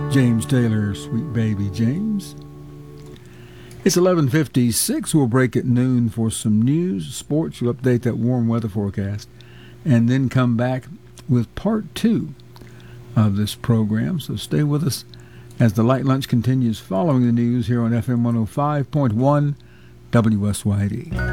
James Taylor, Sweet Baby James. It's 11:56. We'll break at noon for some news, sports. We'll update that warm weather forecast, and then come back with part 2 of this program. So stay with us as the Light Lunch continues following the news here on FM 105.1 WSYD.